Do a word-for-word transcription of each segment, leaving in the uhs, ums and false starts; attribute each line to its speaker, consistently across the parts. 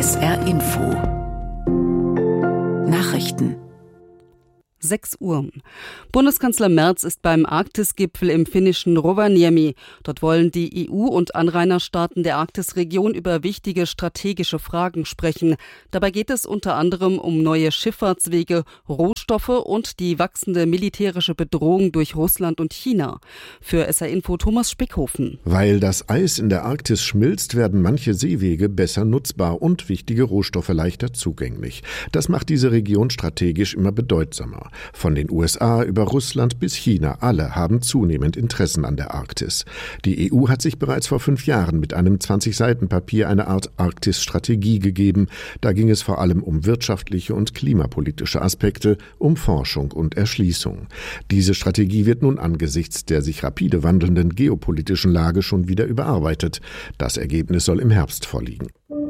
Speaker 1: S R Info Nachrichten.
Speaker 2: sechs Uhr. Bundeskanzler Merz ist beim Arktisgipfel im finnischen Rovaniemi. Dort wollen die E U- und Anrainerstaaten der Arktisregion über wichtige strategische Fragen sprechen. Dabei geht es unter anderem um neue Schifffahrtswege, Rohstoffe und die wachsende militärische Bedrohung durch Russland und China. Für S R Info Thomas Spickhofen.
Speaker 3: Weil das Eis in der Arktis schmilzt, werden manche Seewege besser nutzbar und wichtige Rohstoffe leichter zugänglich. Das macht diese Region strategisch immer bedeutsamer. Von den U S A über Russland bis China, alle haben zunehmend Interessen an der Arktis. Die E U hat sich bereits vor fünf Jahren mit einem zwanzig Seiten Papier eine Art Arktis-Strategie gegeben. Da ging es vor allem um wirtschaftliche und klimapolitische Aspekte, um Forschung und Erschließung. Diese Strategie wird nun angesichts der sich rapide wandelnden geopolitischen Lage schon wieder überarbeitet. Das Ergebnis soll im Herbst vorliegen.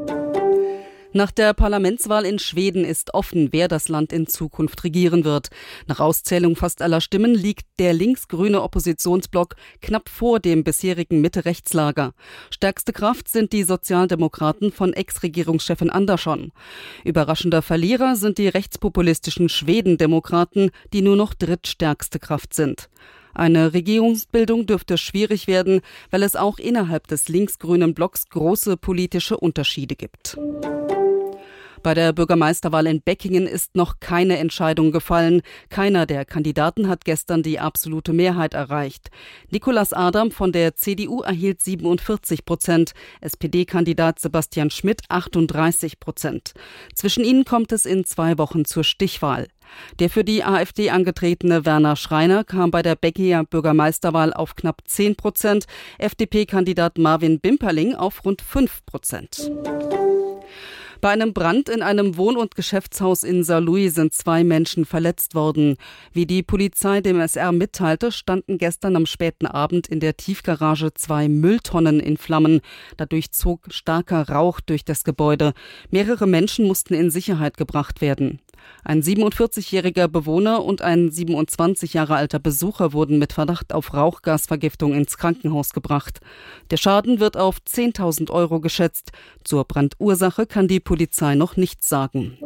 Speaker 2: Nach der Parlamentswahl in Schweden ist offen, wer das Land in Zukunft regieren wird. Nach Auszählung fast aller Stimmen liegt der linksgrüne Oppositionsblock knapp vor dem bisherigen Mitte-Rechtslager. Stärkste Kraft sind die Sozialdemokraten von Ex-Regierungschefin Andersson. Überraschender Verlierer sind die rechtspopulistischen Schwedendemokraten, die nur noch drittstärkste Kraft sind. Eine Regierungsbildung dürfte schwierig werden, weil es auch innerhalb des linksgrünen Blocks große politische Unterschiede gibt. Bei der Bürgermeisterwahl in Beckingen ist noch keine Entscheidung gefallen. Keiner der Kandidaten hat gestern die absolute Mehrheit erreicht. Nicolas Adam von der C D U erhielt siebenundvierzig Prozent, S P D-Kandidat Sebastian Schmidt achtunddreißig Prozent. Zwischen ihnen kommt es in zwei Wochen zur Stichwahl. Der für die AfD angetretene Werner Schreiner kam bei der Beckinger Bürgermeisterwahl auf knapp zehn Prozent, F D P-Kandidat Marvin Bimperling auf rund fünf Prozent. Bei einem Brand in einem Wohn- und Geschäftshaus in Saarlouis sind zwei Menschen verletzt worden. Wie die Polizei dem S R mitteilte, standen gestern am späten Abend in der Tiefgarage zwei Mülltonnen in Flammen. Dadurch zog starker Rauch durch das Gebäude. Mehrere Menschen mussten in Sicherheit gebracht werden. Ein siebenundvierzigjähriger Bewohner und ein siebenundzwanzig Jahre alter Besucher wurden mit Verdacht auf Rauchgasvergiftung ins Krankenhaus gebracht. Der Schaden wird auf zehntausend Euro geschätzt. Zur Brandursache kann die Polizei noch nichts sagen.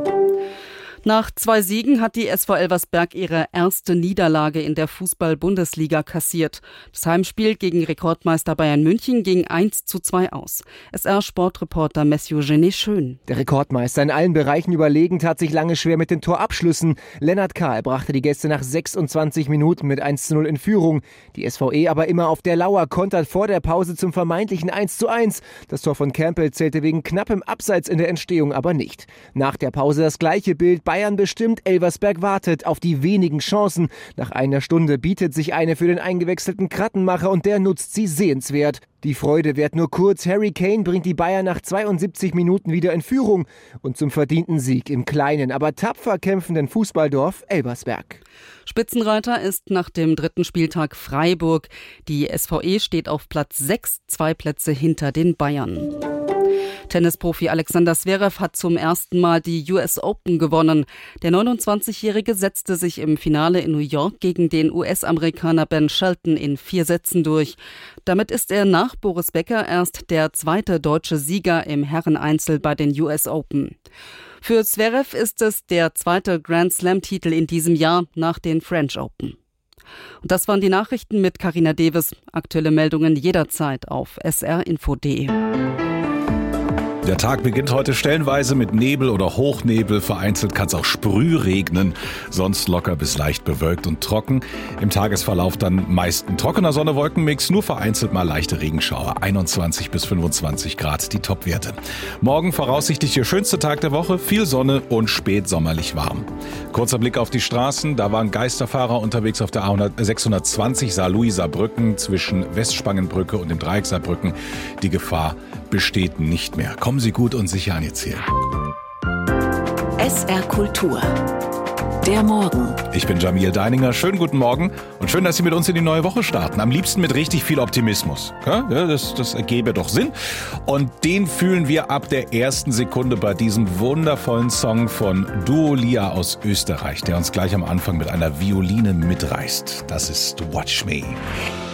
Speaker 2: Nach zwei Siegen hat die S V Elversberg ihre erste Niederlage in der Fußball-Bundesliga kassiert. Das Heimspiel gegen Rekordmeister Bayern München ging eins zu zwei aus. S R-Sportreporter Messieu Genet Schön.
Speaker 4: Der Rekordmeister in allen Bereichen überlegen, tat sich lange schwer mit den Torabschlüssen. Lennart Kahl brachte die Gäste nach sechsundzwanzig Minuten mit eins zu null in Führung. Die S V E aber immer auf der Lauer, kontert vor der Pause zum vermeintlichen eins zu eins. Das Tor von Campbell zählte wegen knappem Abseits in der Entstehung aber nicht. Nach der Pause das gleiche Bild. Bayern bestimmt, Elversberg wartet auf die wenigen Chancen. Nach einer Stunde bietet sich eine für den eingewechselten Krattenmacher und der nutzt sie sehenswert. Die Freude währt nur kurz. Harry Kane bringt die Bayern nach zweiundsiebzig Minuten wieder in Führung und zum verdienten Sieg im kleinen, aber tapfer kämpfenden Fußballdorf Elversberg.
Speaker 2: Spitzenreiter ist nach dem dritten Spieltag Freiburg. Die S V E steht auf Platz sechs, zwei Plätze hinter den Bayern. Tennisprofi Alexander Zverev hat zum ersten Mal die U S Open gewonnen. Der neunundzwanzigjährige setzte sich im Finale in New York gegen den U S-Amerikaner Ben Shelton in vier Sätzen durch. Damit ist er nach Boris Becker erst der zweite deutsche Sieger im Herreneinzel bei den U S Open. Für Zverev ist es der zweite Grand-Slam-Titel in diesem Jahr nach den French Open. Und das waren die Nachrichten mit Carina Deves. Aktuelle Meldungen jederzeit auf s r info punkt d e.
Speaker 5: Der Tag beginnt heute stellenweise mit Nebel oder Hochnebel. Vereinzelt kann es auch Sprühregnen. Sonst locker bis leicht bewölkt und trocken. Im Tagesverlauf dann meist ein trockener Sonne-Wolkenmix. Nur vereinzelt mal leichte Regenschauer. einundzwanzig bis fünfundzwanzig Grad die Topwerte. Morgen voraussichtlich der schönste Tag der Woche. Viel Sonne und spätsommerlich warm. Kurzer Blick auf die Straßen. Da waren Geisterfahrer unterwegs auf der A sechshundertzwanzig Saarlouis-Saarbrücken zwischen Westspangenbrücke und dem Dreieck Saarbrücken. Die Gefahr besteht nicht mehr. Kommen Sie gut und sicher an Ihr Ziel.
Speaker 1: S R Kultur. Der Morgen.
Speaker 5: Ich bin Jamil Deininger. Schönen guten Morgen und schön, dass Sie mit uns in die neue Woche starten. Am liebsten mit richtig viel Optimismus. Ja, das, das ergebe doch Sinn. Und den fühlen wir ab der ersten Sekunde bei diesem wundervollen Song von Duo Lia aus Österreich, der uns gleich am Anfang mit einer Violine mitreißt. Das ist Watch Me.